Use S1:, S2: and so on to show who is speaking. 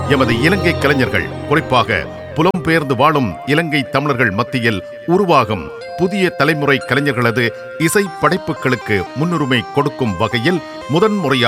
S1: எமது இலங்கை கலைஞர்கள், குறிப்பாக புலம்பெயர்ந்து வாழும் இலங்கை தமிழர்கள் மத்தியில் உருவாகும் புதிய தலைமுறை கலைஞர்களது இசை படைப்புகளுக்கு முன்னுரிமை கொடுக்கும் வகையில் முதன்முறையாக